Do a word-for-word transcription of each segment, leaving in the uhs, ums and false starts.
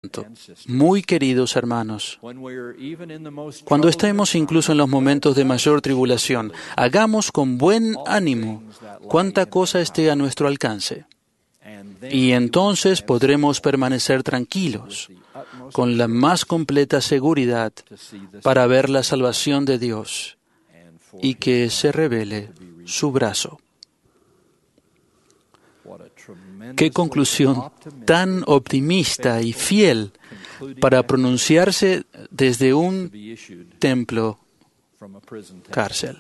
tanto, muy queridos hermanos, cuando estemos incluso en los momentos de mayor tribulación, hagamos con buen ánimo cuanta cosa esté a nuestro alcance. Y entonces podremos permanecer tranquilos, con la más completa seguridad, para ver la salvación de Dios y que se revele su brazo. Qué conclusión tan optimista y fiel para pronunciarse desde un templo cárcel.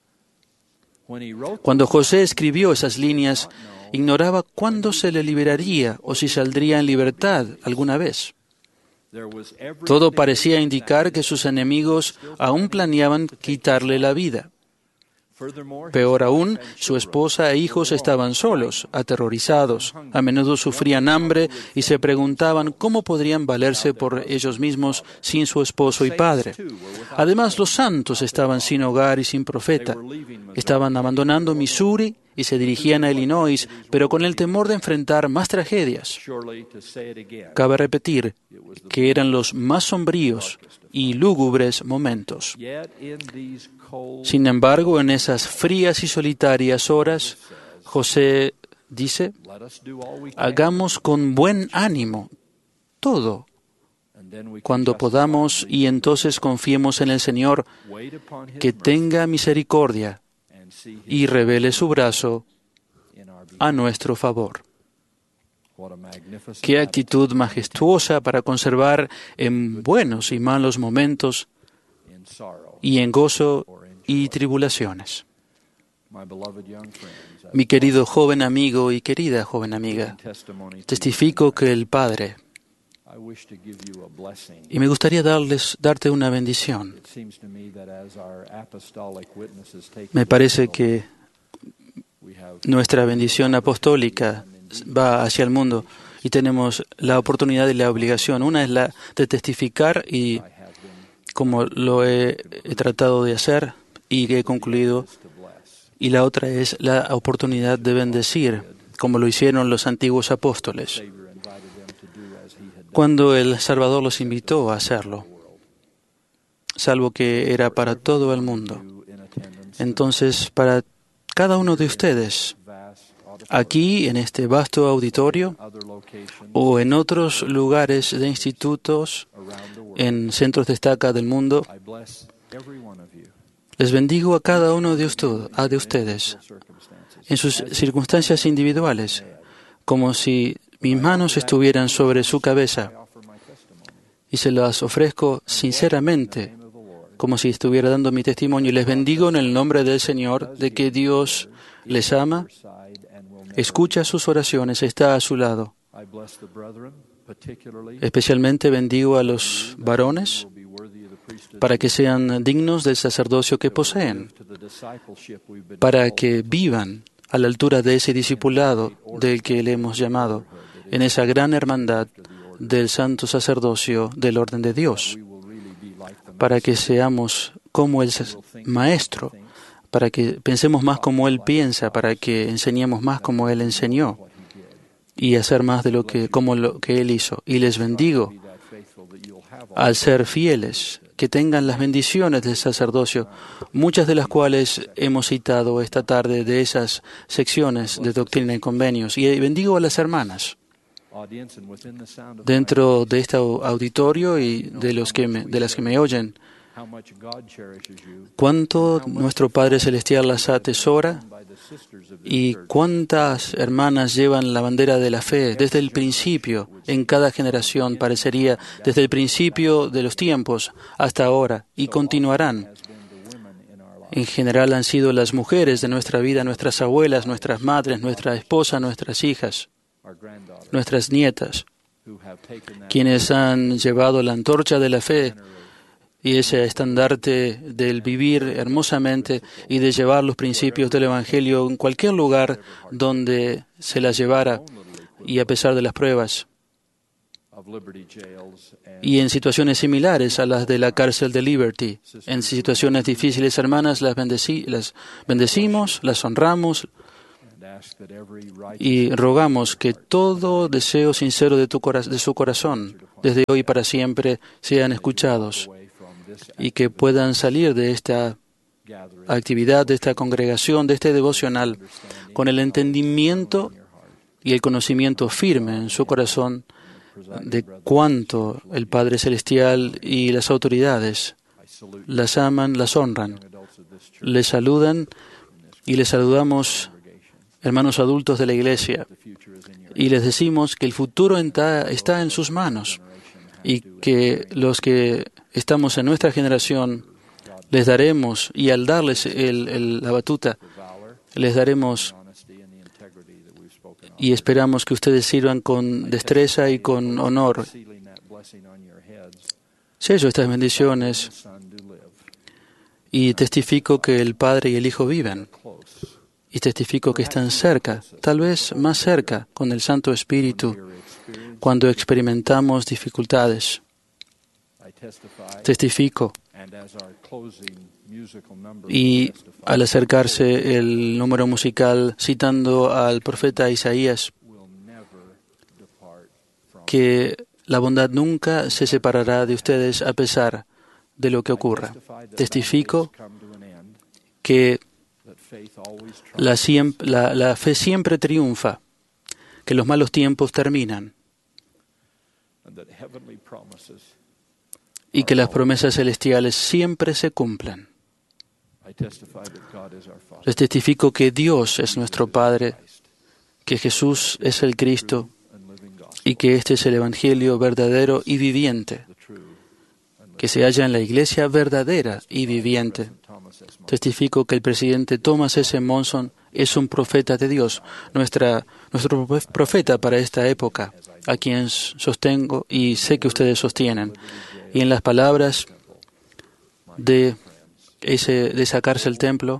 Cuando José escribió esas líneas, ignoraba cuándo se le liberaría o si saldría en libertad alguna vez. Todo parecía indicar que sus enemigos aún planeaban quitarle la vida. Peor aún, su esposa e hijos estaban solos, aterrorizados. A menudo sufrían hambre y se preguntaban cómo podrían valerse por ellos mismos sin su esposo y padre. Además, los santos estaban sin hogar y sin profeta. Estaban abandonando Missouri y se dirigían a Illinois, pero con el temor de enfrentar más tragedias. Cabe repetir que eran los más sombríos y lúgubres momentos. Sin embargo, en esas frías y solitarias horas, José dice, hagamos con buen ánimo todo cuando podamos y entonces confiemos en el Señor, que tenga misericordia y revele su brazo a nuestro favor. Qué actitud majestuosa para conservar en buenos y malos momentos y en gozo y tribulaciones. Mi querido joven amigo y querida joven amiga, testifico que el Padre, y me gustaría darles, darte una bendición. Me parece que nuestra bendición apostólica va hacia el mundo y tenemos la oportunidad y la obligación. Una es la de testificar, y como lo he, he tratado de hacer y que he concluido, y la otra es la oportunidad de bendecir, como lo hicieron los antiguos apóstoles, cuando el Salvador los invitó a hacerlo, salvo que era para todo el mundo. Entonces, para cada uno de ustedes, aquí en este vasto auditorio o en otros lugares de institutos, en centros de estaca del mundo, les bendigo a cada uno de, usted, a de ustedes en sus circunstancias individuales, como si mis manos estuvieran sobre su cabeza, y se las ofrezco sinceramente, como si estuviera dando mi testimonio. Y les bendigo en el nombre del Señor, de que Dios les ama, escucha sus oraciones, está a su lado. Especialmente bendigo a los varones para que sean dignos del sacerdocio que poseen, para que vivan a la altura de ese discipulado del que le hemos llamado, en esa gran hermandad del santo sacerdocio del orden de Dios, para que seamos como el Maestro, para que pensemos más como Él piensa, para que enseñemos más como Él enseñó y hacer más de lo que, como lo que Él hizo. Y les bendigo al ser fieles, que tengan las bendiciones del sacerdocio, muchas de las cuales hemos citado esta tarde de esas secciones de Doctrina y Convenios. Y bendigo a las hermanas dentro de este auditorio y de, los que me, de las que me oyen. Cuánto nuestro Padre Celestial las atesora y cuántas hermanas llevan la bandera de la fe desde el principio, en cada generación, parecería, desde el principio de los tiempos hasta ahora, y continuarán. En general han sido las mujeres de nuestra vida, nuestras abuelas, nuestras madres, nuestra esposa, nuestras hijas, nuestras nietas, quienes han llevado la antorcha de la fe y ese estandarte del vivir hermosamente y de llevar los principios del Evangelio en cualquier lugar donde se las llevara, y a pesar de las pruebas. Y en situaciones similares a las de la cárcel de Liberty, en situaciones difíciles, hermanas, las, bendecí, las bendecimos, las honramos Y rogamos que todo deseo sincero de, tu cora- de su corazón, desde hoy para siempre, sean escuchados y que puedan salir de esta actividad, de esta congregación, de este devocional, con el entendimiento y el conocimiento firme en su corazón de cuánto el Padre Celestial y las autoridades las aman, las honran, les saludan y les saludamos, hermanos adultos de la Iglesia, y les decimos que el futuro está en sus manos y que los que estamos en nuestra generación les daremos, y al darles el, el, la batuta, les daremos y esperamos que ustedes sirvan con destreza y con honor. Sello estas bendiciones y testifico que el Padre y el Hijo viven. Y testifico que están cerca, tal vez más cerca, con el Santo Espíritu, cuando experimentamos dificultades. Testifico. Y al acercarse el número musical citando al profeta Isaías, que la bondad nunca se separará de ustedes a pesar de lo que ocurra. Testifico que la, la, la fe siempre triunfa, que los malos tiempos terminan y que las promesas celestiales siempre se cumplen. Les testifico que Dios es nuestro Padre, que Jesús es el Cristo y que este es el Evangelio verdadero y viviente, que se halla en la Iglesia verdadera y viviente. Testifico que el presidente Thomas S. Monson es un profeta de Dios, nuestra, nuestro profeta para esta época, a quien sostengo y sé que ustedes sostienen. Y en las palabras de, ese, de sacarse el templo,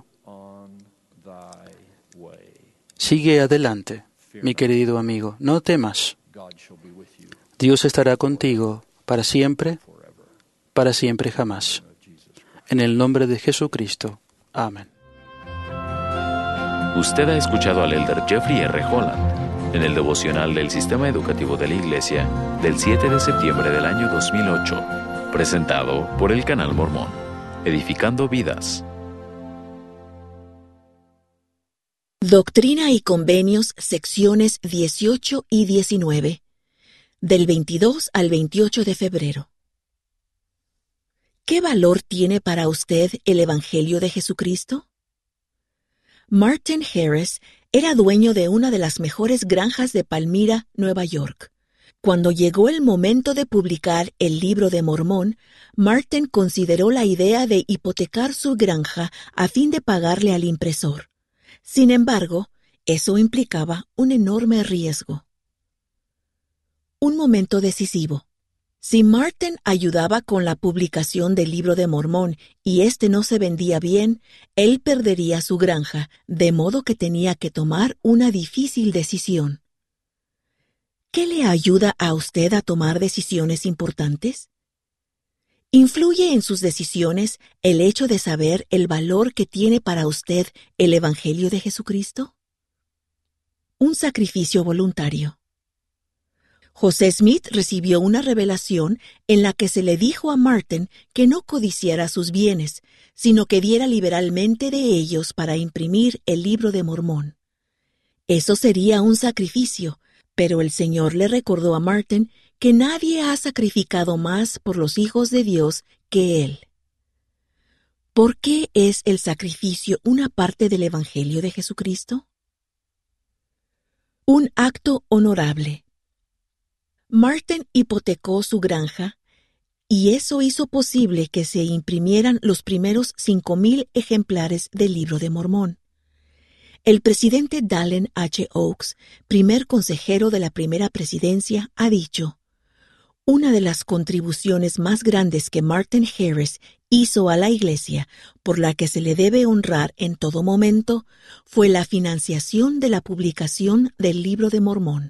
sigue adelante, mi querido amigo, no temas. Dios estará contigo para siempre, para siempre jamás. En el nombre de Jesucristo. Amén. Usted ha escuchado al elder Jeffrey R. Holland en el devocional del Sistema Educativo de la Iglesia del siete de septiembre del año dos mil ocho, presentado por el Canal Mormón, edificando vidas. Doctrina y Convenios, secciones dieciocho y diecinueve, del veintidós al veintiocho de febrero. ¿Qué valor tiene para usted el Evangelio de Jesucristo? Martin Harris era dueño de una de las mejores granjas de Palmyra, Nueva York. Cuando llegó el momento de publicar el Libro de Mormón, Martin consideró la idea de hipotecar su granja a fin de pagarle al impresor. Sin embargo, eso implicaba un enorme riesgo. Un momento decisivo. Si Martin ayudaba con la publicación del Libro de Mormón y éste no se vendía bien, él perdería su granja, de modo que tenía que tomar una difícil decisión. ¿Qué le ayuda a usted a tomar decisiones importantes? ¿Influye en sus decisiones el hecho de saber el valor que tiene para usted el Evangelio de Jesucristo? Un sacrificio voluntario. José Smith recibió una revelación en la que se le dijo a Martin que no codiciara sus bienes, sino que diera liberalmente de ellos para imprimir el Libro de Mormón. Eso sería un sacrificio, pero el Señor le recordó a Martin que nadie ha sacrificado más por los hijos de Dios que él. ¿Por qué es el sacrificio una parte del Evangelio de Jesucristo? Un acto honorable. Martin hipotecó su granja y eso hizo posible que se imprimieran los primeros cinco mil ejemplares del Libro de Mormón. El presidente Dallin H. Oaks, primer consejero de la primera presidencia, ha dicho: una de las contribuciones más grandes que Martin Harris hizo a la Iglesia, por la que se le debe honrar en todo momento, fue la financiación de la publicación del Libro de Mormón.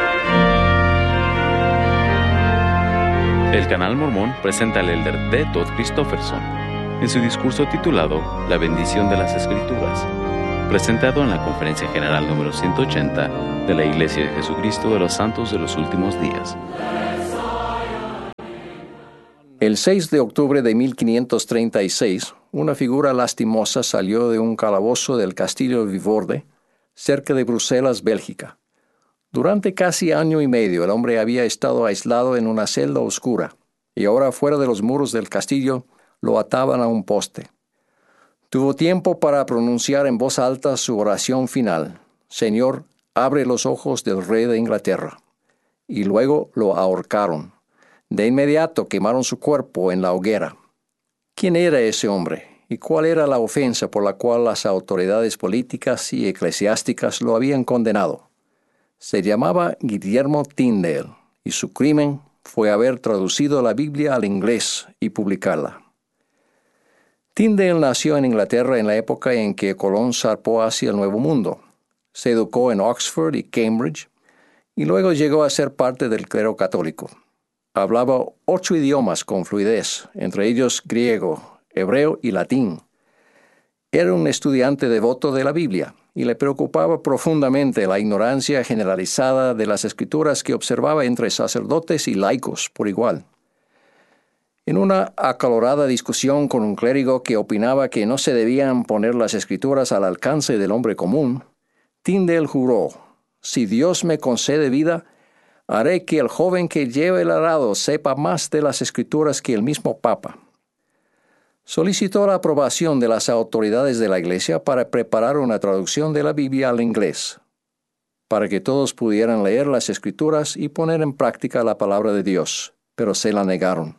El Canal Mormón presenta al elder D. Todd Christofferson en su discurso titulado La bendición de las Escrituras, presentado en la Conferencia General número ciento ochenta de la Iglesia de Jesucristo de los Santos de los Últimos Días. El seis de octubre de mil quinientos treinta y seis, una figura lastimosa salió de un calabozo del castillo Vilvoorde, cerca de Bruselas, Bélgica. Durante casi año y medio el hombre había estado aislado en una celda oscura, y ahora fuera de los muros del castillo lo ataban a un poste. Tuvo tiempo para pronunciar en voz alta su oración final: Señor, abre los ojos del rey de Inglaterra. Y luego lo ahorcaron. De inmediato quemaron su cuerpo en la hoguera. ¿Quién era ese hombre? ¿Y cuál era la ofensa por la cual las autoridades políticas y eclesiásticas lo habían condenado? Se llamaba Guillermo Tyndale, y su crimen fue haber traducido la Biblia al inglés y publicarla. Tyndale nació en Inglaterra en la época en que Colón zarpó hacia el Nuevo Mundo. Se educó en Oxford y Cambridge, y luego llegó a ser parte del clero católico. Hablaba ocho idiomas con fluidez, entre ellos griego, hebreo y latín. Era un estudiante devoto de la Biblia y le preocupaba profundamente la ignorancia generalizada de las Escrituras que observaba entre sacerdotes y laicos por igual. En una acalorada discusión con un clérigo que opinaba que no se debían poner las Escrituras al alcance del hombre común, Tyndale juró: si Dios me concede vida, haré que el joven que lleva el arado sepa más de las Escrituras que el mismo Papa. Solicitó la aprobación de las autoridades de la Iglesia para preparar una traducción de la Biblia al inglés, para que todos pudieran leer las Escrituras y poner en práctica la palabra de Dios, pero se la negaron,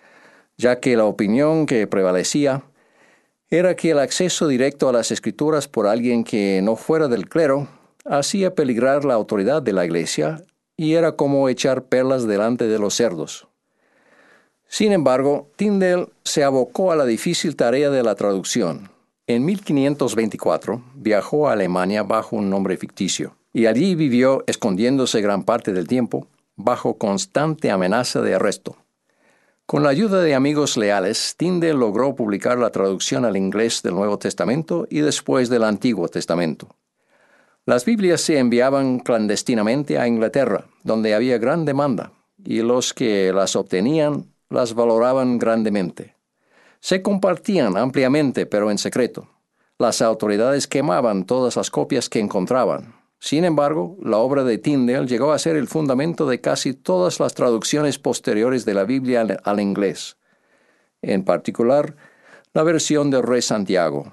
ya que la opinión que prevalecía era que el acceso directo a las Escrituras por alguien que no fuera del clero hacía peligrar la autoridad de la Iglesia y era como echar perlas delante de los cerdos. Sin embargo, Tyndale se abocó a la difícil tarea de la traducción. En mil quinientos veinticuatro viajó a Alemania bajo un nombre ficticio, y allí vivió escondiéndose gran parte del tiempo, bajo constante amenaza de arresto. Con la ayuda de amigos leales, Tyndale logró publicar la traducción al inglés del Nuevo Testamento y después del Antiguo Testamento. Las Biblias se enviaban clandestinamente a Inglaterra, donde había gran demanda, y los que las obtenían las valoraban grandemente. Se compartían ampliamente, pero en secreto. Las autoridades quemaban todas las copias que encontraban. Sin embargo, la obra de Tyndale llegó a ser el fundamento de casi todas las traducciones posteriores de la Biblia al, al inglés, en particular la versión del Rey Santiago.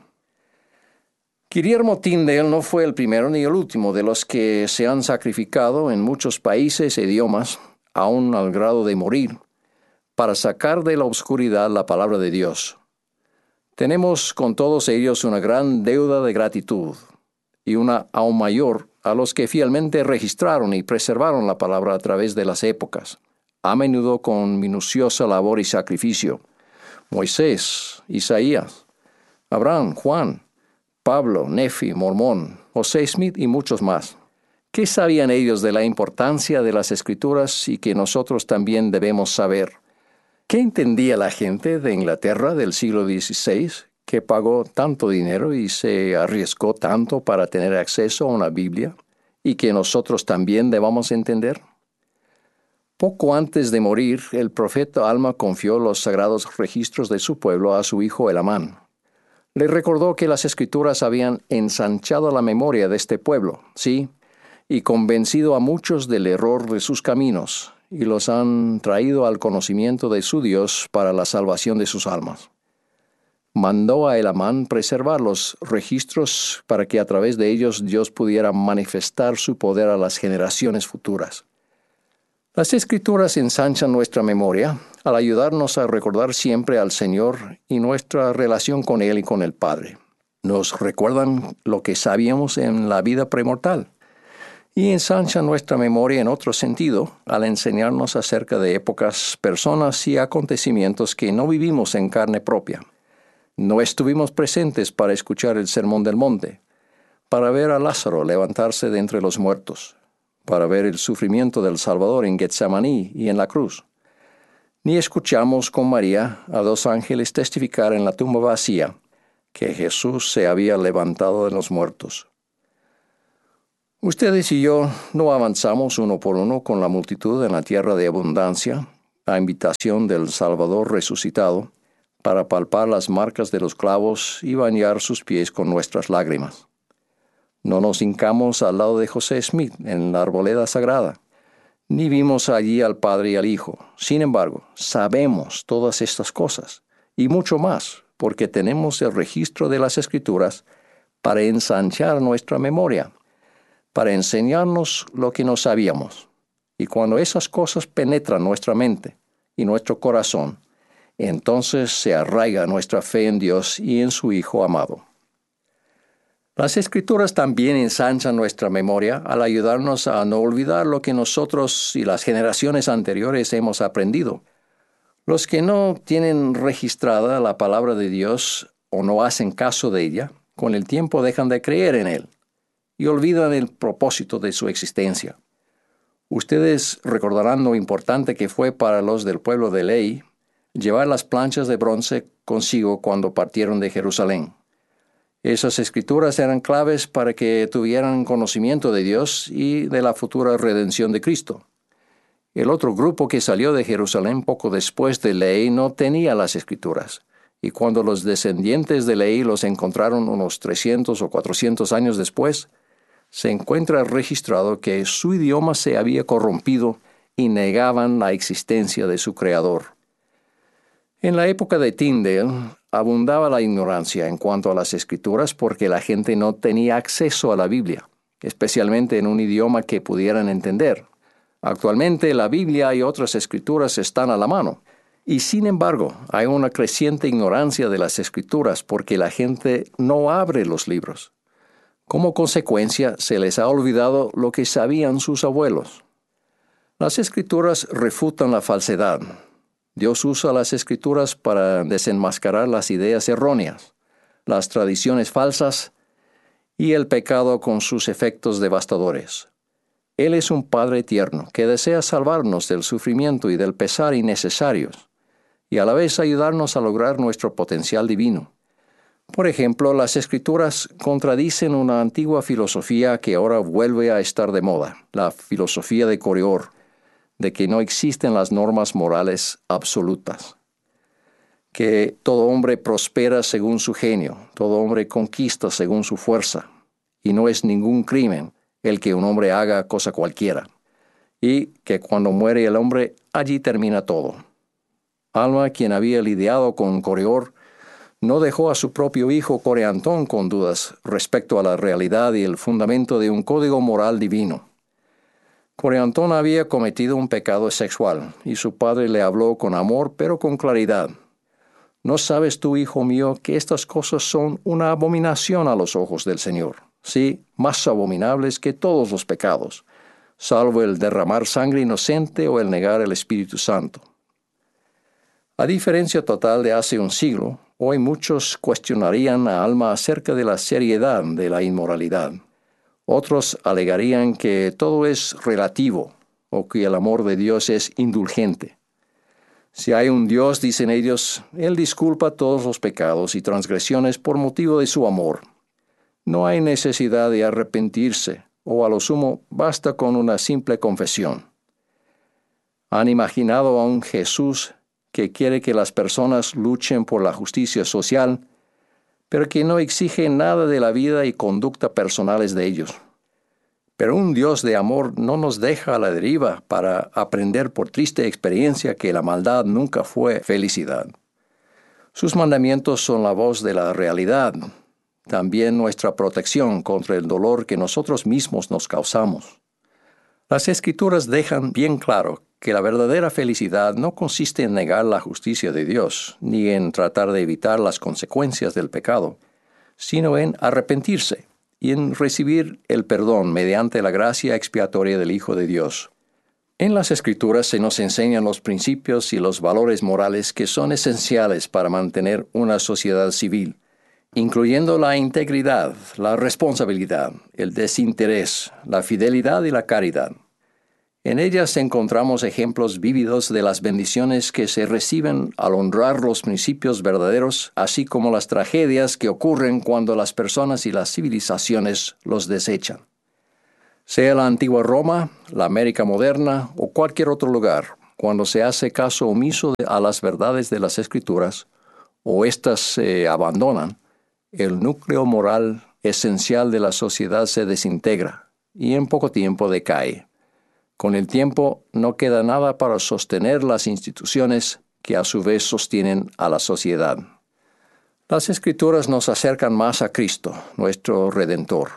Guillermo Tyndale no fue el primero ni el último de los que se han sacrificado en muchos países e idiomas, aun al grado de morir, para sacar de la oscuridad la palabra de Dios. Tenemos con todos ellos una gran deuda de gratitud, y una aún mayor a los que fielmente registraron y preservaron la palabra a través de las épocas, a menudo con minuciosa labor y sacrificio: Moisés, Isaías, Abraham, Juan, Pablo, Nefi, Mormón, José Smith y muchos más. ¿Qué sabían ellos de la importancia de las Escrituras y que nosotros también debemos saber? ¿Qué entendía la gente de Inglaterra del siglo dieciséis, que pagó tanto dinero y se arriesgó tanto para tener acceso a una Biblia, y que nosotros también debamos entender? Poco antes de morir, el profeta Alma confió los sagrados registros de su pueblo a su hijo Elamán. Le recordó que las Escrituras habían ensanchado la memoria de este pueblo, sí, y convencido a muchos del error de sus caminos, y los han traído al conocimiento de su Dios para la salvación de sus almas. Mandó a Elamán preservar los registros para que a través de ellos Dios pudiera manifestar su poder a las generaciones futuras. Las Escrituras ensanchan nuestra memoria al ayudarnos a recordar siempre al Señor y nuestra relación con Él y con el Padre. Nos recuerdan lo que sabíamos en la vida premortal y ensanchan nuestra memoria en otro sentido al enseñarnos acerca de épocas, personas y acontecimientos que no vivimos en carne propia. No estuvimos presentes para escuchar el Sermón del Monte, para ver a Lázaro levantarse de entre los muertos, para ver el sufrimiento del Salvador en Getsemaní y en la cruz. Ni escuchamos con María a dos ángeles testificar en la tumba vacía que Jesús se había levantado de los muertos. Ustedes y yo no avanzamos uno por uno con la multitud en la tierra de abundancia, a invitación del Salvador resucitado, para palpar las marcas de los clavos y bañar sus pies con nuestras lágrimas. No nos hincamos al lado de José Smith en la arboleda sagrada, ni vimos allí al Padre y al Hijo. Sin embargo, sabemos todas estas cosas, y mucho más, porque tenemos el registro de las Escrituras para ensanchar nuestra memoria, para enseñarnos lo que no sabíamos. Y cuando esas cosas penetran nuestra mente y nuestro corazón, entonces se arraiga nuestra fe en Dios y en su Hijo amado. Las Escrituras también ensanchan nuestra memoria al ayudarnos a no olvidar lo que nosotros y las generaciones anteriores hemos aprendido. Los que no tienen registrada la palabra de Dios o no hacen caso de ella, con el tiempo dejan de creer en Él y olvidan el propósito de su existencia. Ustedes recordarán lo importante que fue para los del pueblo de ley llevar las planchas de bronce consigo cuando partieron de Jerusalén. Esas escrituras eran claves para que tuvieran conocimiento de Dios y de la futura redención de Cristo. El otro grupo que salió de Jerusalén poco después de Lehi no tenía las escrituras, y cuando los descendientes de Lehi los encontraron unos trescientos o cuatrocientos años después, se encuentra registrado que su idioma se había corrompido y negaban la existencia de su Creador. En la época de Tyndale abundaba la ignorancia en cuanto a las Escrituras porque la gente no tenía acceso a la Biblia, especialmente en un idioma que pudieran entender. Actualmente la Biblia y otras Escrituras están a la mano, y sin embargo hay una creciente ignorancia de las Escrituras porque la gente no abre los libros. Como consecuencia, se les ha olvidado lo que sabían sus abuelos. Las Escrituras refutan la falsedad. Dios usa las Escrituras para desenmascarar las ideas erróneas, las tradiciones falsas y el pecado con sus efectos devastadores. Él es un Padre tierno que desea salvarnos del sufrimiento y del pesar innecesarios, y a la vez ayudarnos a lograr nuestro potencial divino. Por ejemplo, las Escrituras contradicen una antigua filosofía que ahora vuelve a estar de moda, la filosofía de Coriol, de que no existen las normas morales absolutas, que todo hombre prospera según su genio, todo hombre conquista según su fuerza, y no es ningún crimen el que un hombre haga cosa cualquiera, y que cuando muere el hombre, allí termina todo. Alma, quien había lidiado con Coriol, no dejó a su propio hijo Coreantón con dudas respecto a la realidad y el fundamento de un código moral divino. Coreantón había cometido un pecado sexual, y su padre le habló con amor, pero con claridad. ¿No sabes tú, hijo mío, que estas cosas son una abominación a los ojos del Señor? Sí, más abominables que todos los pecados, salvo el derramar sangre inocente o el negar el Espíritu Santo. A diferencia total de hace un siglo, hoy muchos cuestionarían a Alma acerca de la seriedad de la inmoralidad. Otros alegarían que todo es relativo o que el amor de Dios es indulgente. Si hay un Dios, dicen ellos, Él disculpa todos los pecados y transgresiones por motivo de su amor. No hay necesidad de arrepentirse, o a lo sumo basta con una simple confesión. ¿Han imaginado a un Jesús que quiere que las personas luchen por la justicia social, pero que no exige nada de la vida y conducta personales de ellos? Pero un Dios de amor no nos deja a la deriva para aprender por triste experiencia que la maldad nunca fue felicidad. Sus mandamientos son la voz de la realidad, también nuestra protección contra el dolor que nosotros mismos nos causamos. Las Escrituras dejan bien claro que la verdadera felicidad no consiste en negar la justicia de Dios, ni en tratar de evitar las consecuencias del pecado, sino en arrepentirse y en recibir el perdón mediante la gracia expiatoria del Hijo de Dios. En las Escrituras se nos enseñan los principios y los valores morales que son esenciales para mantener una sociedad civil, incluyendo la integridad, la responsabilidad, el desinterés, la fidelidad y la caridad. En ellas encontramos ejemplos vívidos de las bendiciones que se reciben al honrar los principios verdaderos, así como las tragedias que ocurren cuando las personas y las civilizaciones los desechan. Sea la antigua Roma, la América moderna o cualquier otro lugar, cuando se hace caso omiso a las verdades de las Escrituras, o éstas se abandonan, el núcleo moral esencial de la sociedad se desintegra y en poco tiempo decae. Con el tiempo no queda nada para sostener las instituciones que a su vez sostienen a la sociedad. Las Escrituras nos acercan más a Cristo, nuestro Redentor.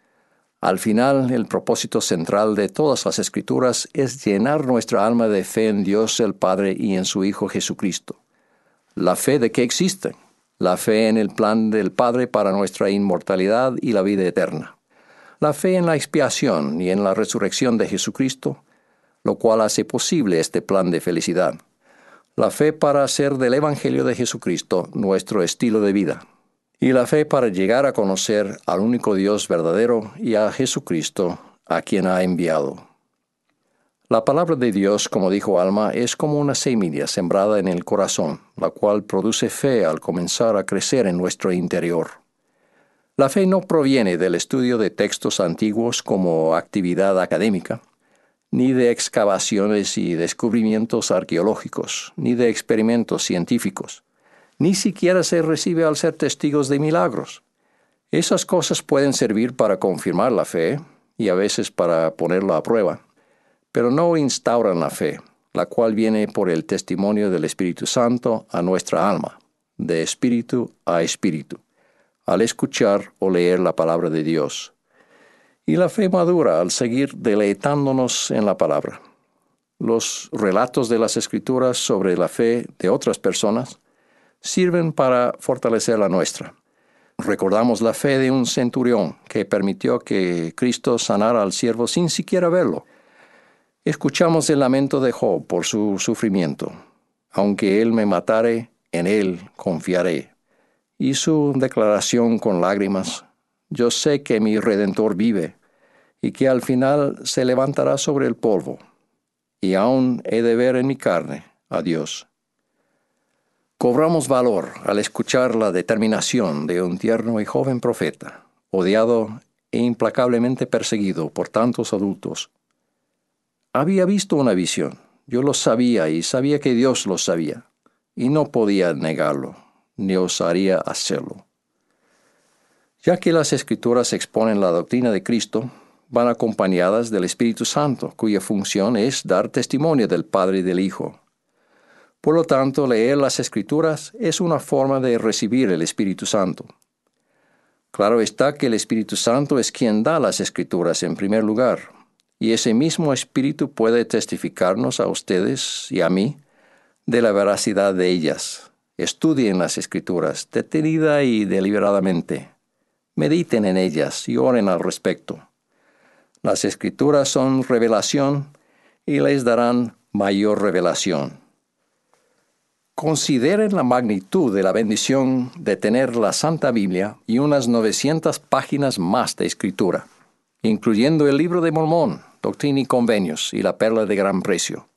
Al final, el propósito central de todas las Escrituras es llenar nuestra alma de fe en Dios el Padre y en su Hijo Jesucristo. La fe de que existen, la fe en el plan del Padre para nuestra inmortalidad y la vida eterna. La fe en la expiación y en la resurrección de Jesucristo, lo cual hace posible este plan de felicidad. La fe para hacer del Evangelio de Jesucristo nuestro estilo de vida. Y la fe para llegar a conocer al único Dios verdadero y a Jesucristo, a quien ha enviado. La palabra de Dios, como dijo Alma, es como una semilla sembrada en el corazón, la cual produce fe al comenzar a crecer en nuestro interior. La fe no proviene del estudio de textos antiguos como actividad académica, ni de excavaciones y descubrimientos arqueológicos, ni de experimentos científicos. Ni siquiera se recibe al ser testigos de milagros. Esas cosas pueden servir para confirmar la fe y a veces para ponerla a prueba, pero no instauran la fe, la cual viene por el testimonio del Espíritu Santo a nuestra alma, de espíritu a espíritu, al escuchar o leer la palabra de Dios. Y la fe madura al seguir deleitándonos en la palabra. Los relatos de las Escrituras sobre la fe de otras personas sirven para fortalecer la nuestra. Recordamos la fe de un centurión que permitió que Cristo sanara al siervo sin siquiera verlo. Escuchamos el lamento de Job por su sufrimiento. Aunque él me matare, en él confiaré. Y su declaración con lágrimas: yo sé que mi Redentor vive, y que al final se levantará sobre el polvo, y aún he de ver en mi carne a Dios. Cobramos valor al escuchar la determinación de un tierno y joven profeta, odiado e implacablemente perseguido por tantos adultos. Había visto una visión, yo lo sabía y sabía que Dios lo sabía, y no podía negarlo, ni osaría hacerlo. Ya que las Escrituras exponen la doctrina de Cristo, van acompañadas del Espíritu Santo, cuya función es dar testimonio del Padre y del Hijo. Por lo tanto, leer las Escrituras es una forma de recibir el Espíritu Santo. Claro está que el Espíritu Santo es quien da las Escrituras en primer lugar, y ese mismo Espíritu puede testificarnos a ustedes y a mí de la veracidad de ellas. Estudien las Escrituras detenida y deliberadamente. Mediten en ellas y oren al respecto. Las Escrituras son revelación y les darán mayor revelación. Consideren la magnitud de la bendición de tener la Santa Biblia y unas novecientas páginas más de Escritura, incluyendo el Libro de Mormón, Doctrina y Convenios y la Perla de Gran Precio.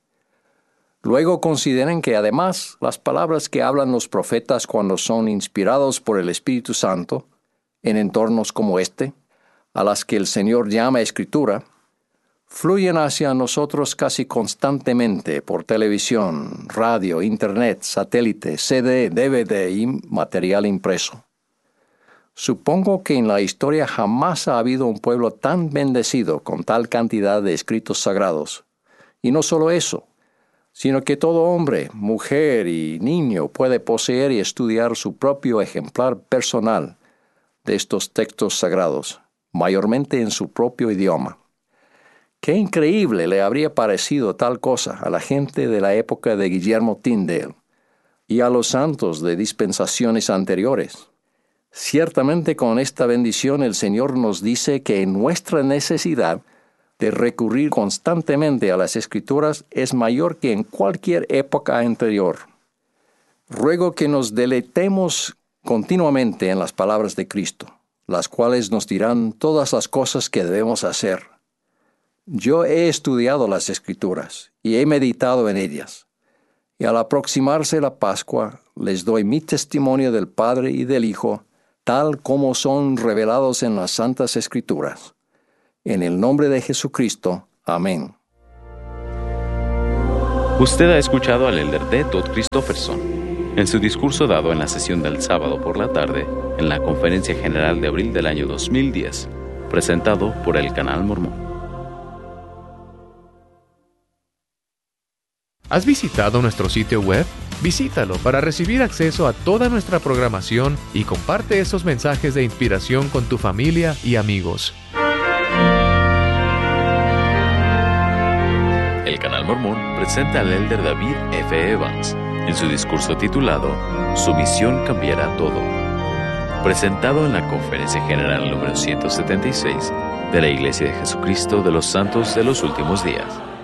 Luego consideren que además las palabras que hablan los profetas cuando son inspirados por el Espíritu Santo, en entornos como este, a las que el Señor llama Escritura, fluyen hacia nosotros casi constantemente por televisión, radio, internet, satélite, C D, D V D y material impreso. Supongo que en la historia jamás ha habido un pueblo tan bendecido con tal cantidad de escritos sagrados. Y no solo eso, sino que todo hombre, mujer y niño puede poseer y estudiar su propio ejemplar personal de estos textos sagrados, mayormente en su propio idioma. Qué increíble le habría parecido tal cosa a la gente de la época de Guillermo Tyndale y a los santos de dispensaciones anteriores. Ciertamente con esta bendición el Señor nos dice que nuestra necesidad de recurrir constantemente a las Escrituras es mayor que en cualquier época anterior. Ruego que nos deleitemos continuamente en las palabras de Cristo, las cuales nos dirán todas las cosas que debemos hacer. Yo he estudiado las Escrituras y he meditado en ellas. Y al aproximarse la Pascua, les doy mi testimonio del Padre y del Hijo, tal como son revelados en las Santas Escrituras. En el nombre de Jesucristo. Amén. Usted ha escuchado al elder D. Todd Christofferson en su discurso dado en la sesión del sábado por la tarde en la Conferencia General de abril del año dos mil diez, presentado por el Canal Mormón. ¿Has visitado nuestro sitio web? Visítalo para recibir acceso a toda nuestra programación y comparte esos mensajes de inspiración con tu familia y amigos. El Canal Mormón presenta al elder David F. Evans en su discurso titulado Su misión cambiará todo, presentado en la Conferencia General número ciento setenta y seis de la Iglesia de Jesucristo de los Santos de los Últimos Días.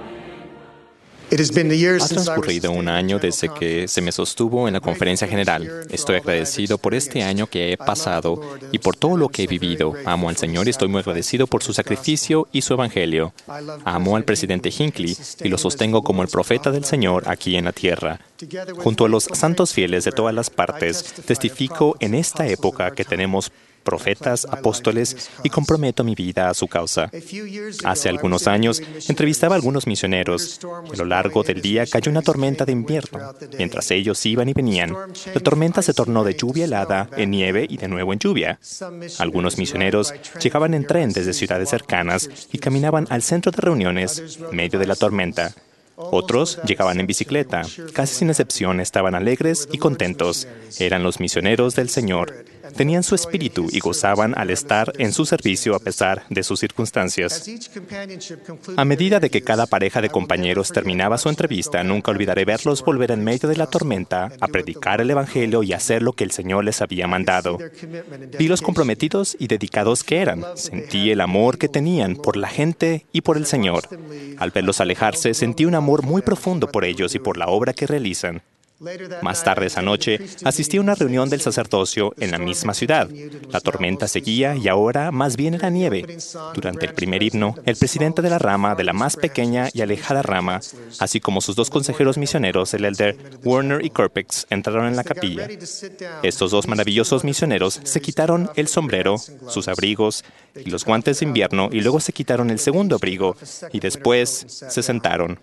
Ha transcurrido un año desde que se me sostuvo en la conferencia general. Estoy agradecido por este año que he pasado y por todo lo que he vivido. Amo al Señor y estoy muy agradecido por su sacrificio y su evangelio. Amo al presidente Hinckley y lo sostengo como el profeta del Señor aquí en la tierra. Junto a los santos fieles de todas las partes, testifico en esta época que tenemos profetas, apóstoles, y comprometo mi vida a su causa. Hace algunos años, entrevistaba a algunos misioneros, y a lo largo del día cayó una tormenta de invierno. Mientras ellos iban y venían, la tormenta se tornó de lluvia helada en nieve y de nuevo en lluvia. Algunos misioneros llegaban en tren desde ciudades cercanas y caminaban al centro de reuniones en medio de la tormenta. Otros llegaban en bicicleta. Casi sin excepción estaban alegres y contentos. Eran los misioneros del Señor. Tenían su espíritu y gozaban al estar en su servicio a pesar de sus circunstancias. A medida de que cada pareja de compañeros terminaba su entrevista, nunca olvidaré verlos volver en medio de la tormenta a predicar el Evangelio y hacer lo que el Señor les había mandado. Vi los comprometidos y dedicados que eran. Sentí el amor que tenían por la gente y por el Señor. Al verlos alejarse, sentí un amor muy profundo por ellos y por la obra que realizan. Más tarde esa noche, asistí a una reunión del sacerdocio en la misma ciudad. La tormenta seguía y ahora más bien era nieve. Durante el primer himno, el presidente de la rama, de la más pequeña y alejada rama, así como sus dos consejeros misioneros, el elder Warner y Corpex, entraron en la capilla. Estos dos maravillosos misioneros se quitaron el sombrero, sus abrigos y los guantes de invierno y luego se quitaron el segundo abrigo y después se sentaron.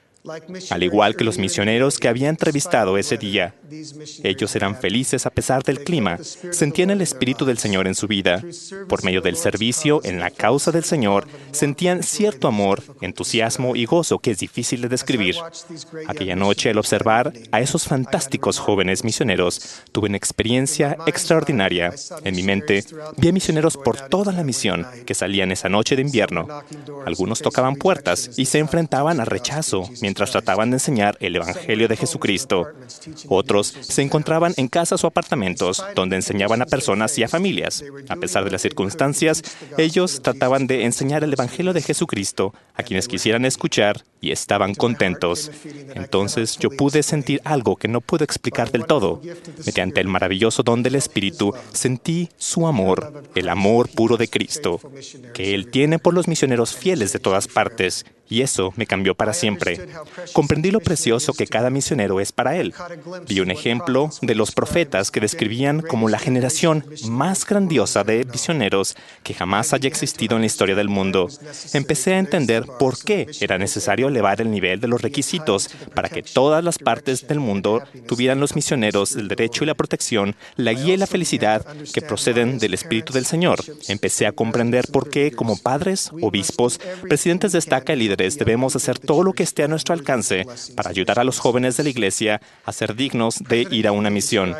Al igual que los misioneros que había entrevistado ese día, ellos eran felices a pesar del clima, sentían el Espíritu del Señor en su vida. Por medio del servicio en la causa del Señor, sentían cierto amor, entusiasmo y gozo que es difícil de describir. Aquella noche, al observar a esos fantásticos jóvenes misioneros, tuve una experiencia extraordinaria. En mi mente, vi a misioneros por toda la misión que salían esa noche de invierno. Algunos tocaban puertas y se enfrentaban al rechazo, mientras trataban de enseñar el Evangelio de Jesucristo. Otros se encontraban en casas o apartamentos donde enseñaban a personas y a familias. A pesar de las circunstancias, ellos trataban de enseñar el Evangelio de Jesucristo a quienes quisieran escuchar y estaban contentos. Entonces yo pude sentir algo que no puedo explicar del todo. Mediante el maravilloso don del Espíritu, sentí su amor, el amor puro de Cristo, que Él tiene por los misioneros fieles de todas partes. Y eso me cambió para siempre. Comprendí lo precioso que cada misionero es para Él. Vi un ejemplo de los profetas que describían como la generación más grandiosa de misioneros que jamás haya existido en la historia del mundo. Empecé a entender por qué era necesario elevar el nivel de los requisitos para que todas las partes del mundo tuvieran los misioneros el derecho y la protección, la guía y la felicidad que proceden del Espíritu del Señor. Empecé a comprender por qué, como padres, obispos, presidentes de estaca y líderes, debemos hacer todo lo que esté a nuestro alcance para ayudar a los jóvenes de la Iglesia a ser dignos de ir a una misión.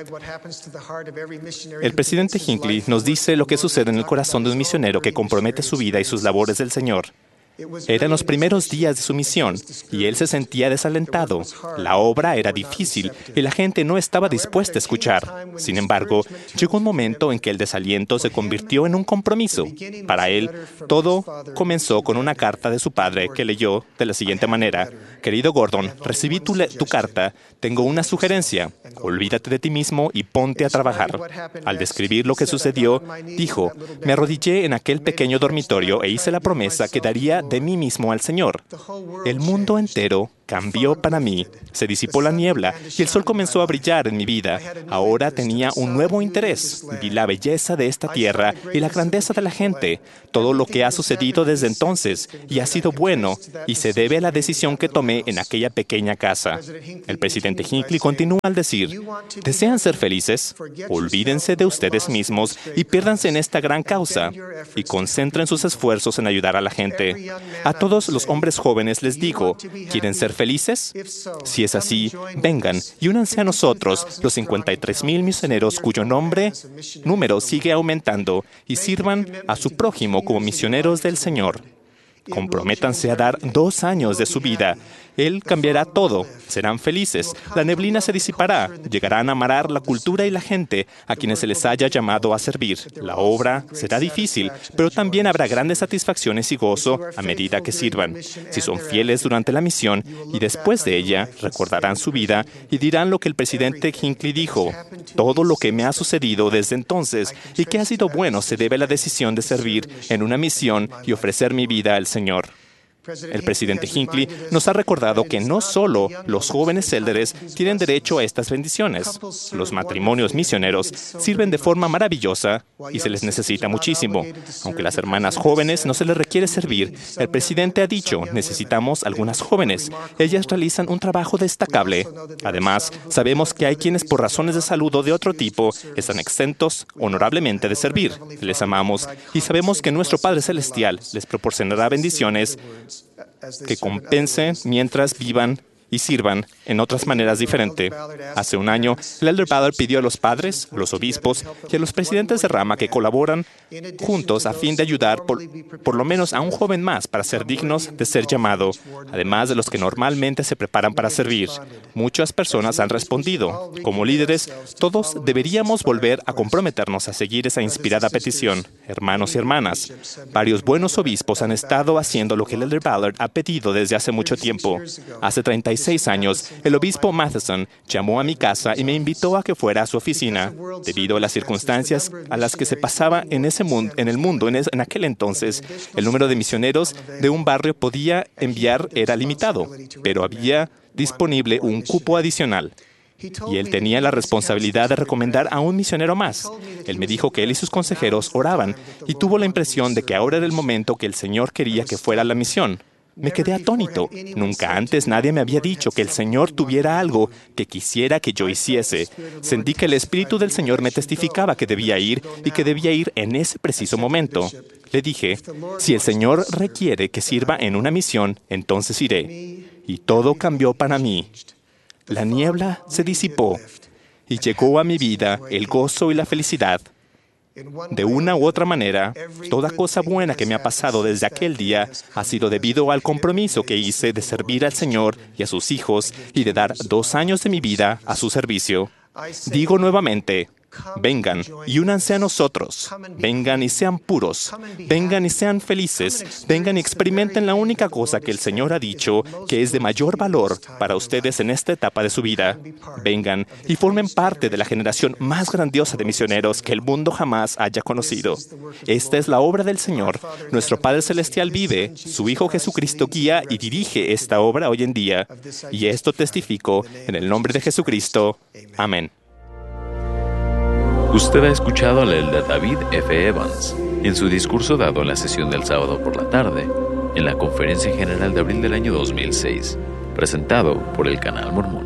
El presidente Hinckley nos dice lo que sucede en el corazón de un misionero que compromete su vida y sus labores del Señor. Eran los primeros días de su misión y él se sentía desalentado. La obra era difícil y la gente no estaba dispuesta a escuchar. Sin embargo, llegó un momento en que el desaliento se convirtió en un compromiso. Para él, todo comenzó con una carta de su padre que leyó de la siguiente manera: Querido Gordon, recibí tu, tu carta. Tengo una sugerencia. Olvídate de ti mismo y ponte a trabajar. Al describir lo que sucedió, dijo: Me arrodillé en aquel pequeño dormitorio e hice la promesa que daría presenté mí mismo al Señor. El mundo entero cambió para mí. Se disipó la niebla y el sol comenzó a brillar en mi vida. Ahora tenía un nuevo interés. Vi la belleza de esta tierra y la grandeza de la gente. Todo lo que ha sucedido desde entonces y ha sido bueno y se debe a la decisión que tomé en aquella pequeña casa. El presidente Hinckley continúa al decir, ¿desean ser felices? Olvídense de ustedes mismos y piérdanse en esta gran causa y concentren sus esfuerzos en ayudar a la gente. A todos los hombres jóvenes les digo, ¿quieren ser felices? Si es así, vengan y únanse a nosotros, los cincuenta y tres mil misioneros cuyo nombre, número sigue aumentando, y sirvan a su prójimo como misioneros del Señor. Comprométanse a dar dos años de su vida. Él cambiará todo. Serán felices. La neblina se disipará. Llegarán a amar la cultura y la gente a quienes se les haya llamado a servir. La obra será difícil, pero también habrá grandes satisfacciones y gozo a medida que sirvan. Si son fieles durante la misión y después de ella, recordarán su vida y dirán lo que el presidente Hinckley dijo. Todo lo que me ha sucedido desde entonces y que ha sido bueno se debe a la decisión de servir en una misión y ofrecer mi vida al Señor. El presidente Hinckley nos ha recordado que no solo los jóvenes élderes tienen derecho a estas bendiciones. Los matrimonios misioneros sirven de forma maravillosa y se les necesita muchísimo. Aunque las hermanas jóvenes no se les requiere servir, el presidente ha dicho, necesitamos algunas jóvenes. Ellas realizan un trabajo destacable. Además, sabemos que hay quienes por razones de salud o de otro tipo están exentos honorablemente de servir. Les amamos y sabemos que nuestro Padre Celestial les proporcionará bendiciones que compensen mientras vivan y sirvan en otras maneras diferentes. Hace un año, el Elder Ballard pidió a los padres, a los obispos y a los presidentes de rama que colaboran juntos a fin de ayudar por, por lo menos a un joven más para ser dignos de ser llamado, además de los que normalmente se preparan para servir. Muchas personas han respondido. Como líderes, todos deberíamos volver a comprometernos a seguir esa inspirada petición. Hermanos y hermanas, varios buenos obispos han estado haciendo lo que el Elder Ballard ha pedido desde hace mucho tiempo. Hace treinta y seis años, el obispo Matheson llamó a mi casa y me invitó a que fuera a su oficina. Debido a las circunstancias a las que se pasaba en, ese mundo, en el mundo en, es, en aquel entonces, el número de misioneros de un barrio podía enviar era limitado, pero había disponible un cupo adicional. Y él tenía la responsabilidad de recomendar a un misionero más. Él me dijo que él y sus consejeros oraban y tuvo la impresión de que ahora era el momento que el Señor quería que fuera a la misión. Me quedé atónito. Nunca antes nadie me había dicho que el Señor tuviera algo que quisiera que yo hiciese. Sentí que el Espíritu del Señor me testificaba que debía ir y que debía ir en ese preciso momento. Le dije, si el Señor requiere que sirva en una misión, entonces iré. Y todo cambió para mí. La niebla se disipó y llegó a mi vida el gozo y la felicidad. De una u otra manera, toda cosa buena que me ha pasado desde aquel día ha sido debido al compromiso que hice de servir al Señor y a sus hijos y de dar dos años de mi vida a su servicio. Digo nuevamente, vengan y únanse a nosotros. Vengan y sean puros. Vengan y sean felices. Vengan y experimenten la única cosa que el Señor ha dicho que es de mayor valor para ustedes en esta etapa de su vida. Vengan y formen parte de la generación más grandiosa de misioneros que el mundo jamás haya conocido. Esta es la obra del Señor. Nuestro Padre Celestial vive. Su Hijo Jesucristo guía y dirige esta obra hoy en día. Y esto testifico en el nombre de Jesucristo. Amén. Usted ha escuchado al elder David F. Evans en su discurso dado en la sesión del sábado por la tarde, en la Conferencia General de abril del año dos mil seis, presentado por el Canal Mormón.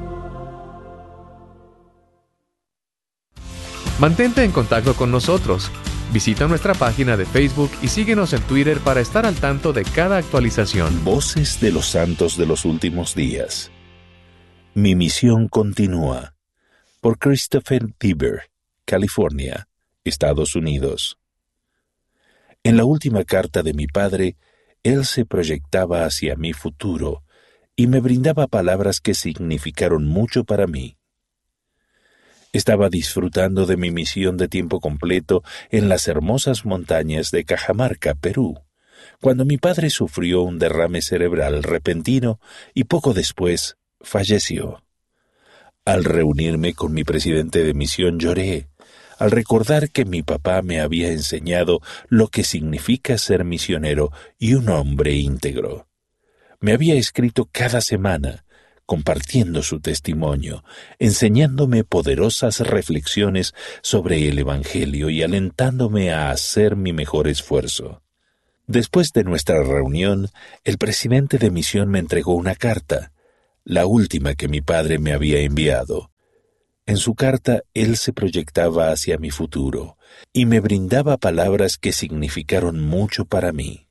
Mantente en contacto con nosotros. Visita nuestra página de Facebook y síguenos en Twitter para estar al tanto de cada actualización. Voces de los Santos de los Últimos Días. Mi misión continúa. Por Christopher Tiber, California, Estados Unidos. En la última carta de mi padre, él se proyectaba hacia mi futuro y me brindaba palabras que significaron mucho para mí. Estaba disfrutando de mi misión de tiempo completo en las hermosas montañas de Cajamarca, Perú, cuando mi padre sufrió un derrame cerebral repentino y poco después falleció. Al reunirme con mi presidente de misión lloré, al recordar que mi papá me había enseñado lo que significa ser misionero y un hombre íntegro. Me había escrito cada semana, compartiendo su testimonio, enseñándome poderosas reflexiones sobre el Evangelio y alentándome a hacer mi mejor esfuerzo. Después de nuestra reunión, el presidente de misión me entregó una carta, la última que mi padre me había enviado. En su carta, él se proyectaba hacia mi futuro y me brindaba palabras que significaron mucho para mí.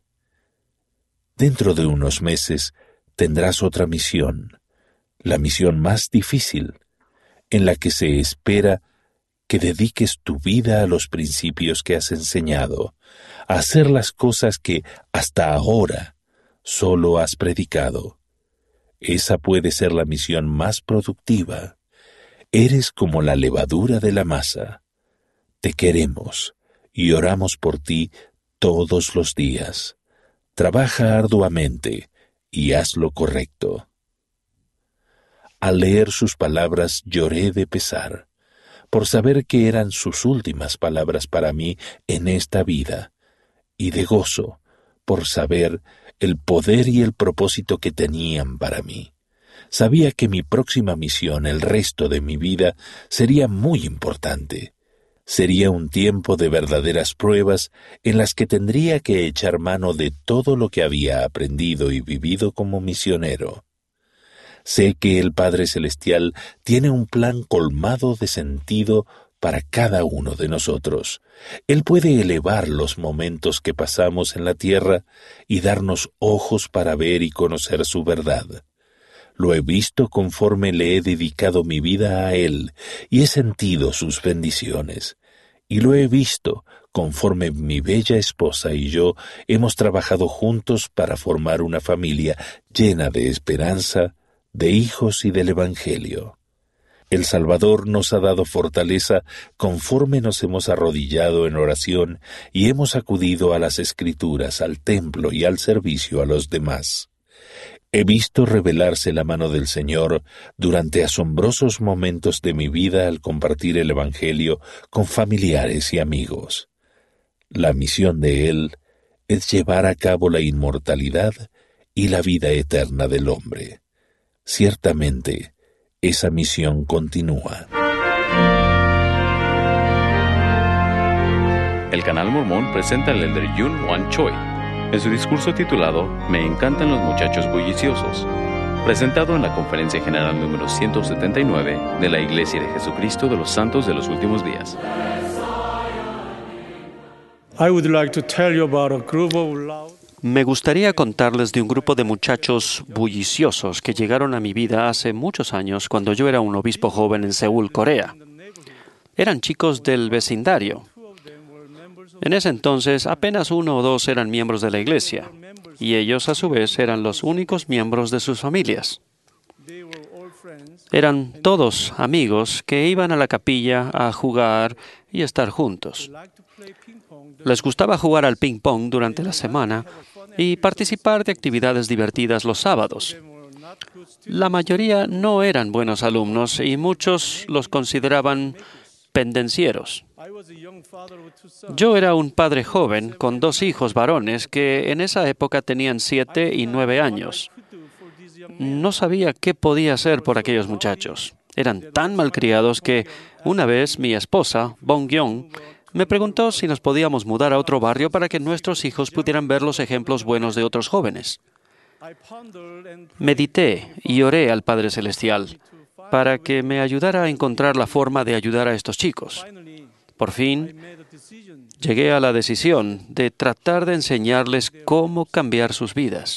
Dentro de unos meses tendrás otra misión, la misión más difícil, en la que se espera que dediques tu vida a los principios que has enseñado, a hacer las cosas que hasta ahora solo has predicado. Esa puede ser la misión más productiva. Eres como la levadura de la masa. Te queremos y oramos por ti todos los días. Trabaja arduamente y haz lo correcto. Al leer sus palabras lloré de pesar, por saber que eran sus últimas palabras para mí en esta vida, y de gozo, por saber el poder y el propósito que tenían para mí. Sabía que mi próxima misión, el resto de mi vida, sería muy importante. Sería un tiempo de verdaderas pruebas en las que tendría que echar mano de todo lo que había aprendido y vivido como misionero. Sé que el Padre Celestial tiene un plan colmado de sentido para cada uno de nosotros. Él puede elevar los momentos que pasamos en la tierra y darnos ojos para ver y conocer su verdad. Lo he visto conforme le he dedicado mi vida a Él y he sentido sus bendiciones. Y lo he visto conforme mi bella esposa y yo hemos trabajado juntos para formar una familia llena de esperanza, de hijos y del Evangelio. El Salvador nos ha dado fortaleza conforme nos hemos arrodillado en oración y hemos acudido a las Escrituras, al templo y al servicio a los demás. He visto revelarse la mano del Señor durante asombrosos momentos de mi vida al compartir el Evangelio con familiares y amigos. La misión de Él es llevar a cabo la inmortalidad y la vida eterna del hombre. Ciertamente, esa misión continúa. El Canal Mormón presenta al elder Yun Wan Choi en su discurso titulado Me encantan los muchachos bulliciosos, presentado en la Conferencia General número ciento setenta y nueve de la Iglesia de Jesucristo de los Santos de los Últimos Días. I would like to tell you about a group of loud Me gustaría contarles de un grupo de muchachos bulliciosos que llegaron a mi vida hace muchos años cuando yo era un obispo joven en Seúl, Corea. Eran chicos del vecindario. En ese entonces apenas uno o dos eran miembros de la iglesia, y ellos a su vez eran los únicos miembros de sus familias. Eran todos amigos que iban a la capilla a jugar y estar juntos. Les gustaba jugar al ping-pong durante la semana y participar de actividades divertidas los sábados. La mayoría no eran buenos alumnos y muchos los consideraban pendencieros. Yo era un padre joven con dos hijos varones que en esa época tenían siete y nueve años. No sabía qué podía hacer por aquellos muchachos. Eran tan malcriados que una vez mi esposa, Bong Young, me preguntó si nos podíamos mudar a otro barrio para que nuestros hijos pudieran ver los ejemplos buenos de otros jóvenes. Medité y oré al Padre Celestial para que me ayudara a encontrar la forma de ayudar a estos chicos. Por fin, llegué a la decisión de tratar de enseñarles cómo cambiar sus vidas.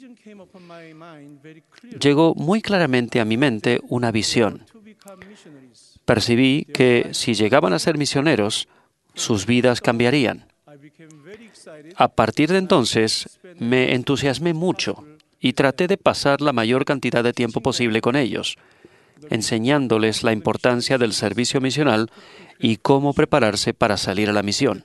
Llegó muy claramente a mi mente una visión. Percibí que si llegaban a ser misioneros, sus vidas cambiarían. A partir de entonces, me entusiasmé mucho y traté de pasar la mayor cantidad de tiempo posible con ellos, enseñándoles la importancia del servicio misional y cómo prepararse para salir a la misión.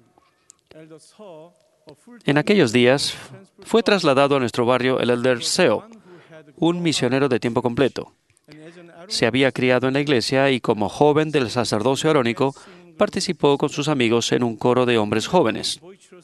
En aquellos días, fue trasladado a nuestro barrio el elder Seo, un misionero de tiempo completo. Se había criado en la iglesia y como joven del sacerdocio arónico, participó con sus amigos en un coro de hombres jóvenes.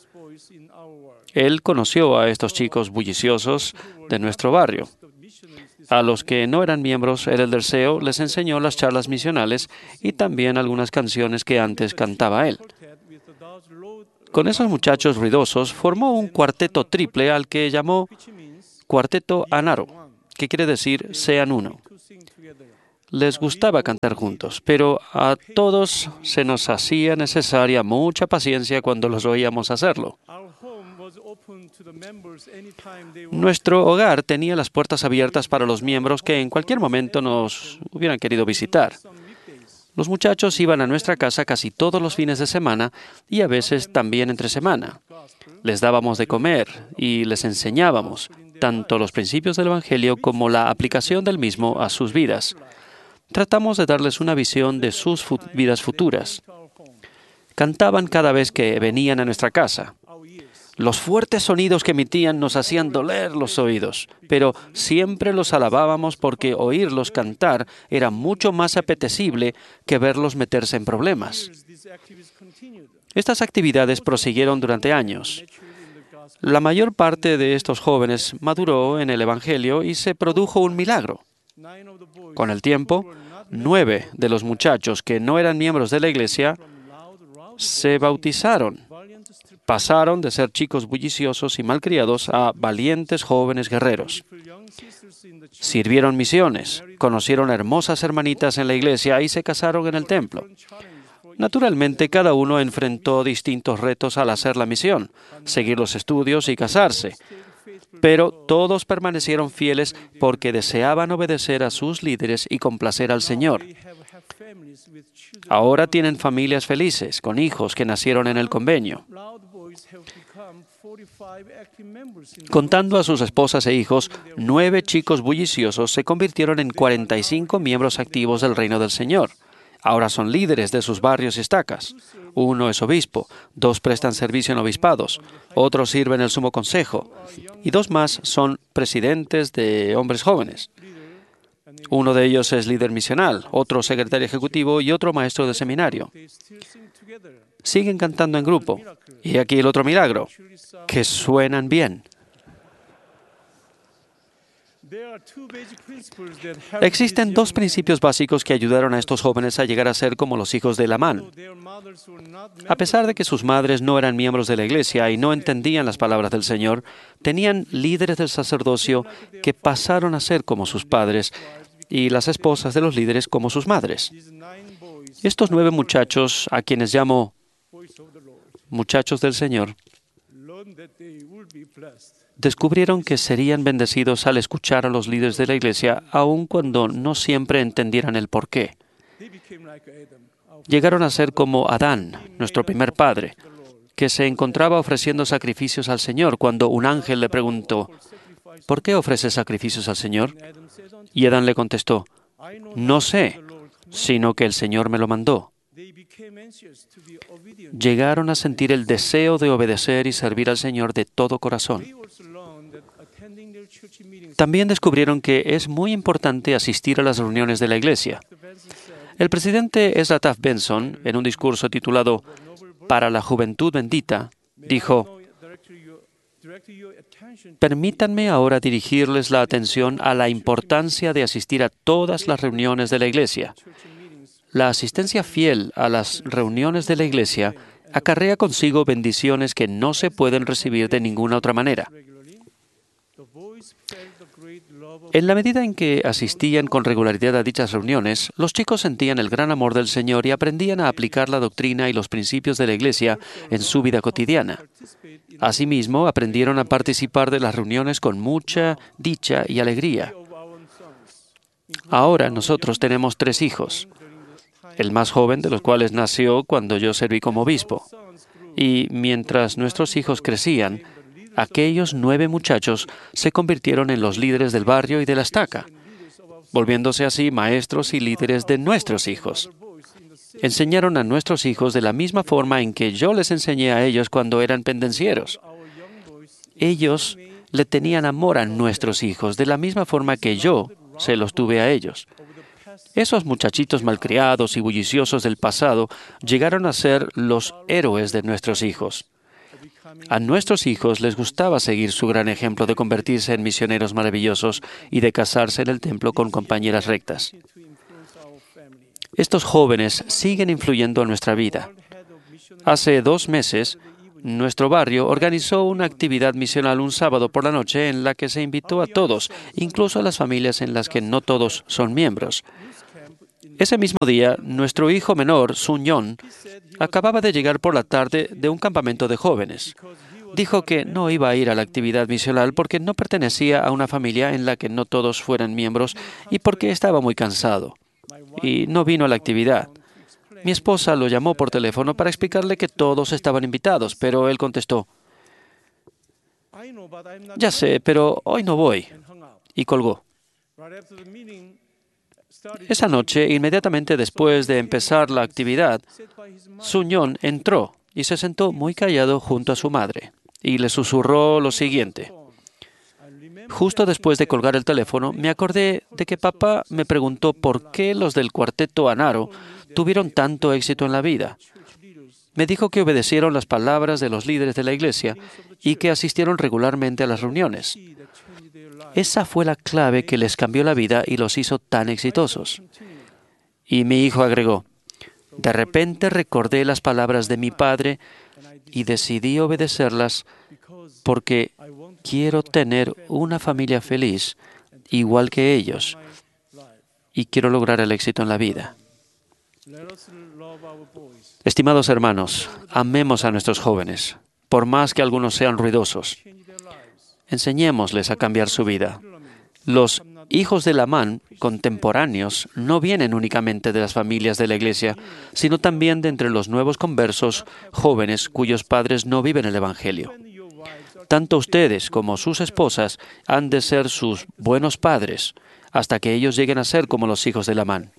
Él conoció a estos chicos bulliciosos de nuestro barrio. A los que no eran miembros, el Elder Seo les enseñó las charlas misionales y también algunas canciones que antes cantaba él. Con esos muchachos ruidosos formó un cuarteto triple al que llamó Cuarteto Anaro, que quiere decir sean uno. Les gustaba cantar juntos, pero a todos se nos hacía necesaria mucha paciencia cuando los oíamos hacerlo. Nuestro hogar tenía las puertas abiertas para los miembros que en cualquier momento nos hubieran querido visitar. Los muchachos iban a nuestra casa casi todos los fines de semana y a veces también entre semana. Les dábamos de comer y les enseñábamos tanto los principios del Evangelio como la aplicación del mismo a sus vidas. Tratamos de darles una visión de sus fu- vidas futuras. Cantaban cada vez que venían a nuestra casa. Los fuertes sonidos que emitían nos hacían doler los oídos, pero siempre los alabábamos porque oírlos cantar era mucho más apetecible que verlos meterse en problemas. Estas actividades prosiguieron durante años. La mayor parte de estos jóvenes maduró en el Evangelio y se produjo un milagro. Con el tiempo, nueve de los muchachos que no eran miembros de la iglesia se bautizaron. Pasaron de ser chicos bulliciosos y malcriados a valientes jóvenes guerreros. Sirvieron misiones, conocieron hermosas hermanitas en la iglesia y se casaron en el templo. Naturalmente, cada uno enfrentó distintos retos al hacer la misión, seguir los estudios y casarse. Pero todos permanecieron fieles porque deseaban obedecer a sus líderes y complacer al Señor. Ahora tienen familias felices, con hijos que nacieron en el convenio. Contando a sus esposas e hijos, nueve chicos bulliciosos se convirtieron en cuarenta y cinco miembros activos del reino del Señor. Ahora son líderes de sus barrios y estacas. Uno es obispo, dos prestan servicio en obispados, otro sirve en el sumo consejo, y dos más son presidentes de hombres jóvenes. Uno de ellos es líder misional, otro secretario ejecutivo y otro maestro de seminario. Siguen cantando en grupo. Y aquí el otro milagro, que suenan bien. Existen dos principios básicos que ayudaron a estos jóvenes a llegar a ser como los hijos de Lamán. A pesar de que sus madres no eran miembros de la iglesia y no entendían las palabras del Señor, tenían líderes del sacerdocio que pasaron a ser como sus padres y las esposas de los líderes como sus madres. Estos nueve muchachos, a quienes llamo muchachos del Señor, descubrieron que serían bendecidos al escuchar a los líderes de la iglesia, aun cuando no siempre entendieran el porqué. Llegaron a ser como Adán, nuestro primer padre, que se encontraba ofreciendo sacrificios al Señor cuando un ángel le preguntó, ¿por qué ofreces sacrificios al Señor? Y Adán le contestó, no sé, sino que el Señor me lo mandó. Llegaron a sentir el deseo de obedecer y servir al Señor de todo corazón. También descubrieron que es muy importante asistir a las reuniones de la iglesia. El presidente Ezra Taft Benson, en un discurso titulado Para la Juventud Bendita, dijo, permítanme ahora dirigirles la atención a la importancia de asistir a todas las reuniones de la iglesia. La asistencia fiel a las reuniones de la iglesia acarrea consigo bendiciones que no se pueden recibir de ninguna otra manera. En la medida en que asistían con regularidad a dichas reuniones, los chicos sentían el gran amor del Señor y aprendían a aplicar la doctrina y los principios de la iglesia en su vida cotidiana. Asimismo, aprendieron a participar de las reuniones con mucha dicha y alegría. Ahora nosotros tenemos tres hijos, el más joven de los cuales nació cuando yo serví como obispo. Y mientras nuestros hijos crecían, aquellos nueve muchachos se convirtieron en los líderes del barrio y de la estaca, volviéndose así maestros y líderes de nuestros hijos. Enseñaron a nuestros hijos de la misma forma en que yo les enseñé a ellos cuando eran pendencieros. Ellos le tenían amor a nuestros hijos de la misma forma que yo se los tuve a ellos. Esos muchachitos malcriados y bulliciosos del pasado llegaron a ser los héroes de nuestros hijos. A nuestros hijos les gustaba seguir su gran ejemplo de convertirse en misioneros maravillosos y de casarse en el templo con compañeras rectas. Estos jóvenes siguen influyendo en nuestra vida. Hace dos meses, nuestro barrio organizó una actividad misional un sábado por la noche en la que se invitó a todos, incluso a las familias en las que no todos son miembros. Ese mismo día, nuestro hijo menor, Sun Yon, acababa de llegar por la tarde de un campamento de jóvenes. Dijo que no iba a ir a la actividad misional porque no pertenecía a una familia en la que no todos fueran miembros y porque estaba muy cansado. Y no vino a la actividad. Mi esposa lo llamó por teléfono para explicarle que todos estaban invitados, pero él contestó, «Ya sé, pero hoy no voy», y colgó. Esa noche, inmediatamente después de empezar la actividad, Sun Yon entró y se sentó muy callado junto a su madre y le susurró lo siguiente. Justo después de colgar el teléfono, me acordé de que papá me preguntó por qué los del cuarteto Anaro tuvieron tanto éxito en la vida. Me dijo que obedecieron las palabras de los líderes de la iglesia y que asistieron regularmente a las reuniones. Esa fue la clave que les cambió la vida y los hizo tan exitosos. Y mi hijo agregó, de repente recordé las palabras de mi padre y decidí obedecerlas porque quiero tener una familia feliz igual que ellos y quiero lograr el éxito en la vida. Estimados hermanos, amemos a nuestros jóvenes, por más que algunos sean ruidosos. Enseñémosles a cambiar su vida. Los hijos de Lamán contemporáneos no vienen únicamente de las familias de la iglesia, sino también de entre los nuevos conversos jóvenes cuyos padres no viven el Evangelio. Tanto ustedes como sus esposas han de ser sus buenos padres hasta que ellos lleguen a ser como los hijos de Lamán.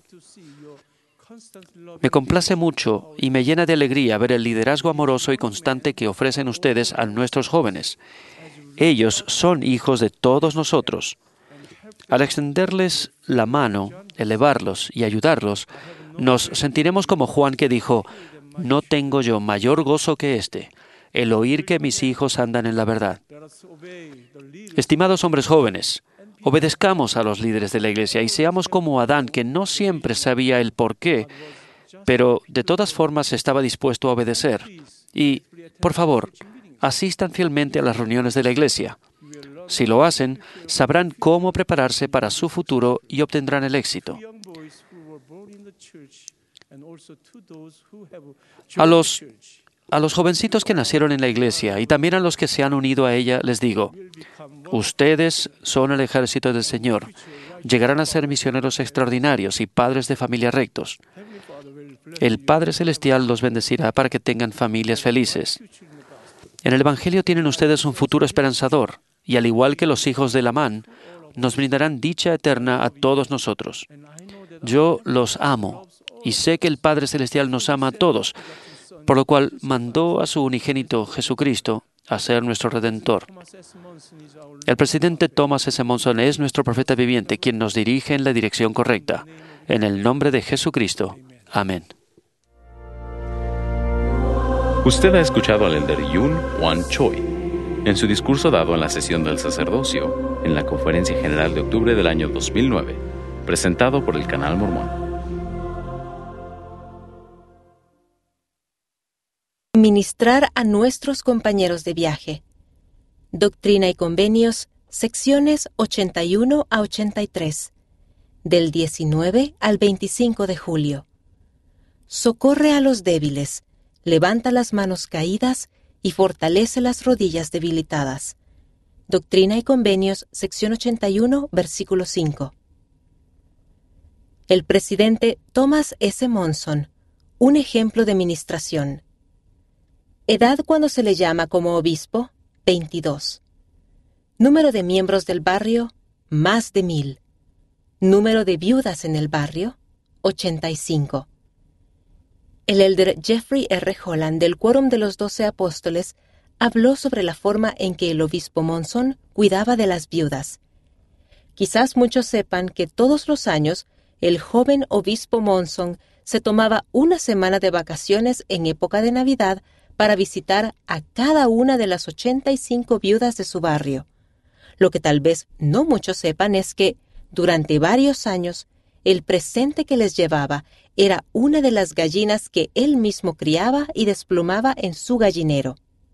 Me complace mucho y me llena de alegría ver el liderazgo amoroso y constante que ofrecen ustedes a nuestros jóvenes. Ellos son hijos de todos nosotros. Al extenderles la mano, elevarlos y ayudarlos, nos sentiremos como Juan que dijo, «No tengo yo mayor gozo que este, el oír que mis hijos andan en la verdad». Estimados hombres jóvenes, obedezcamos a los líderes de la iglesia y seamos como Adán, que no siempre sabía el por qué, pero de todas formas estaba dispuesto a obedecer. Y, por favor, asistan fielmente a las reuniones de la iglesia. Si lo hacen, sabrán cómo prepararse para su futuro y obtendrán el éxito. A los, a los jovencitos que nacieron en la iglesia y también a los que se han unido a ella, les digo, ustedes son el ejército del Señor. Llegarán a ser misioneros extraordinarios y padres de familia rectos. El Padre Celestial los bendecirá para que tengan familias felices. En el Evangelio tienen ustedes un futuro esperanzador, y al igual que los hijos de Lamán, nos brindarán dicha eterna a todos nosotros. Yo los amo, y sé que el Padre Celestial nos ama a todos, por lo cual mandó a su unigénito Jesucristo a ser nuestro Redentor. El presidente Thomas S. Monson es nuestro profeta viviente, quien nos dirige en la dirección correcta. En el nombre de Jesucristo. Amén. Usted ha escuchado al elder Yoon Hwan Choi en su discurso dado en la sesión del sacerdocio en la Conferencia General de octubre del año dos mil nueve, presentado por el Canal Mormón. Ministrar a nuestros compañeros de viaje. Doctrina y Convenios, secciones ochenta y uno a ochenta y tres, del diecinueve al veinticinco de julio. Socorre a los débiles, levanta las manos caídas y fortalece las rodillas debilitadas. Doctrina y Convenios, sección ochenta y uno, versículo cinco. El presidente Thomas S. Monson, un ejemplo de ministración. Edad cuando se le llama como obispo, veintidós. Número de miembros del barrio, más de mil. Número de viudas en el barrio, ochenta y cinco. El elder Jeffrey R. Holland del Quórum de los Doce Apóstoles habló sobre la forma en que el obispo Monson cuidaba de las viudas. Quizás muchos sepan que todos los años el joven obispo Monson se tomaba una semana de vacaciones en época de Navidad para visitar a cada una de las ochenta y cinco viudas de su barrio. Lo que tal vez no muchos sepan es que, durante varios años, el presente que les llevaba era una de las gallinas que él mismo criaba y desplumaba en su gallinero.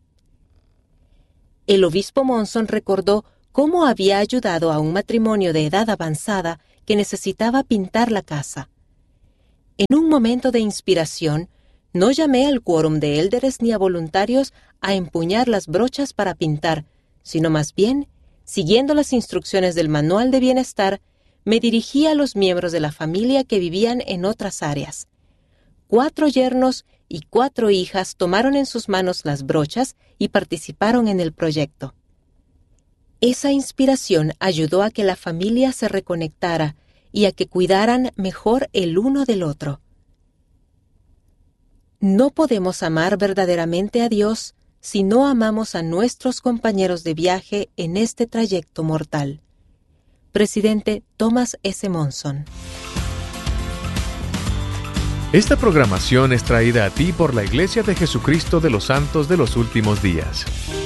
El obispo Monson recordó cómo había ayudado a un matrimonio de edad avanzada que necesitaba pintar la casa. En un momento de inspiración, no llamé al quórum de élderes ni a voluntarios a empuñar las brochas para pintar, sino más bien, siguiendo las instrucciones del Manual de Bienestar, me dirigí a los miembros de la familia que vivían en otras áreas. Cuatro yernos y cuatro hijas tomaron en sus manos las brochas y participaron en el proyecto. Esa inspiración ayudó a que la familia se reconectara y a que cuidaran mejor el uno del otro. No podemos amar verdaderamente a Dios si no amamos a nuestros compañeros de viaje en este trayecto mortal. Presidente Thomas S. Monson. Esta programación es traída a ti por la Iglesia de Jesucristo de los Santos de los Últimos Días.